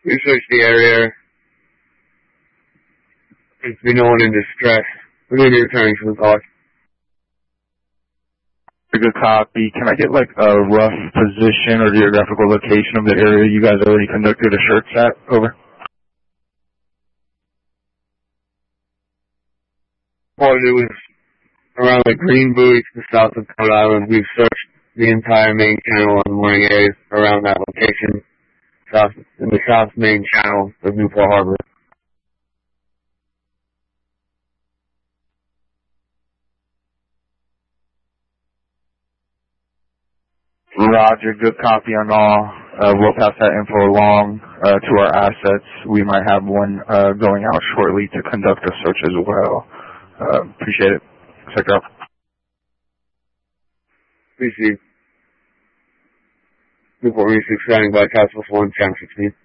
We searched the area. There's been no one in distress. We're going to be returning to the park. A good copy. Can I get like a rough position or geographical location of the area you guys already conducted a search at? Over. Well, it was around the Green Buoy to the south of Code Island. We've searched the entire main channel and mooring areas around that location, in the south main channel of Newport Harbor. Roger, good copy on all. We'll pass that info along to our assets. We might have one going out shortly to conduct a search as well. Appreciate it. Check out. Appreciate Newport Research, standing by Task Force 1, Channel 16.